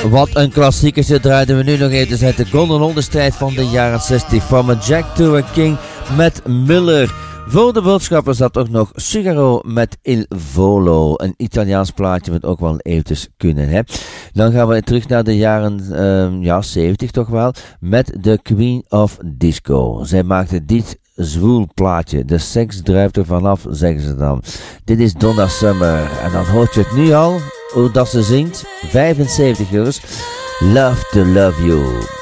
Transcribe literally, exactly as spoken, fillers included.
Wat een klassiekertje draaiden we nu nog even uit de Golden Olden-strijd van de jaren zestig. From a Jack to a King met Miller. Voor de boodschappen zat ook nog Figaro met Il Volo. Een Italiaans plaatje wat ook wel eventjes kunnen. Hè. Dan gaan we terug naar de jaren uh, ja, zeventig toch wel. Met de Queen of Disco. Zij maakte dit zwoel plaatje. De seks druipt er vanaf, zeggen ze dan. Dit is Donna Summer. En dan hoort je het nu al, hoe dat ze zingt. vijfenzeventig jongens. Love to love you.